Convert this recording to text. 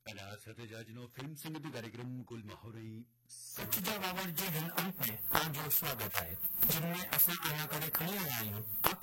પહેલા સાથે જાજનો ફિલ્મ સંગીત कार्यक्रम कुल महोरई सच्चा बाबर जे हिन अंक में तव्हांजो स्वागत आहे जिनमें असां अञा करे खणी आया आहियूं